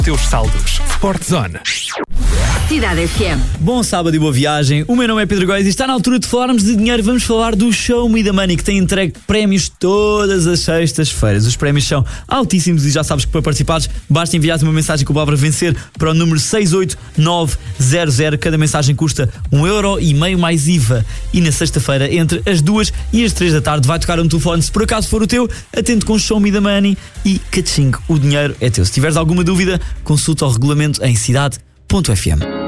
Teus saldos. Sportzone. Cidade FM. Bom sábado e boa viagem. O meu nome é Pedro Góis e está na altura de falarmos de dinheiro. Vamos falar do Show Me the Money, que tem entregue prémios todas as sextas-feiras. Os prémios são altíssimos e já sabes que para participares basta enviar-te uma mensagem com a palavra vencer para o número 68900. Cada mensagem custa €1,5 mais IVA. E na sexta-feira, entre as 2 e as 3 da tarde, vai tocar um telefone. Se por acaso for o teu, atende com Show Me the Money e caching, o dinheiro é teu. Se tiveres alguma dúvida, consulta o regulamento em cidade.fm.